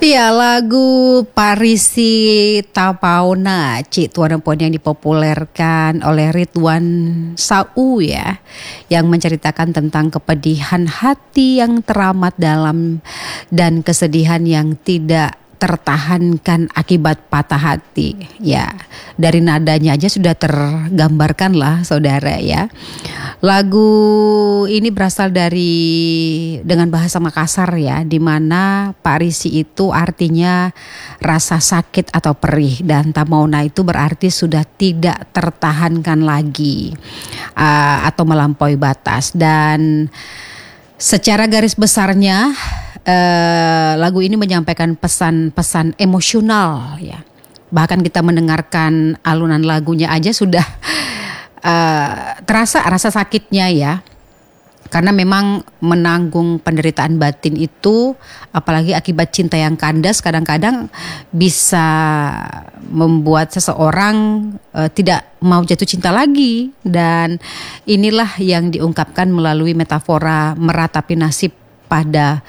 Iya, lagu Parisi Tapauna Cik Tuan dan Puan yang dipopulerkan oleh Ridwan Sau ya, yang menceritakan tentang kepedihan hati yang teramat dalam dan kesedihan yang tidak tertahankan akibat patah hati. Ya, dari nadanya aja sudah tergambarkan lah saudara ya. Lagu ini berasal dengan bahasa Makassar ya, di mana Parisi itu artinya rasa sakit atau perih, dan Tamauna itu berarti sudah tidak tertahankan lagi atau melampaui batas. Dan secara garis besarnya lagu ini menyampaikan pesan-pesan emosional ya. Bahkan kita mendengarkan alunan lagunya aja sudah terasa rasa sakitnya ya. Karena memang menanggung penderitaan batin itu, apalagi akibat cinta yang kandas, kadang-kadang bisa membuat seseorang tidak mau jatuh cinta lagi. Dan inilah yang diungkapkan melalui metafora meratapi nasib pada